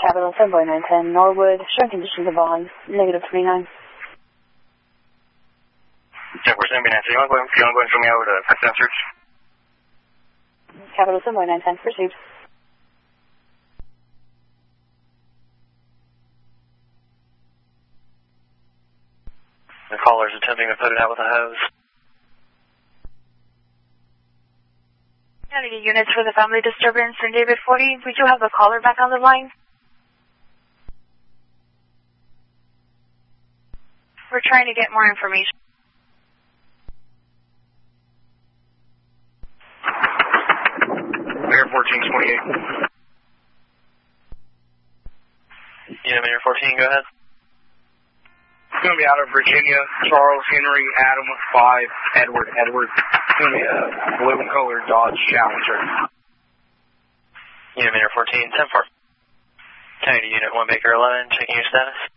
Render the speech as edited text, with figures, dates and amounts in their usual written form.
Capital 7.910, Norwood, showing conditions of on, -29. Jaguar 7.910, you want to go ahead and show me over to Pet Search? Capital 7.910, received. The caller's attempting to put it out with a hose. County units for the family disturbance in David 40. We do have the caller back on the line. We're trying to get more information. Mayor 1428. Unit Mayor 14, go ahead. It's going to be out of Virginia, Charles Henry, Adam 5, Edward. It's going to be a blue and colored Dodge Challenger. Unit Mayor 14, 10-4. County Unit 1 Baker 11, checking your status.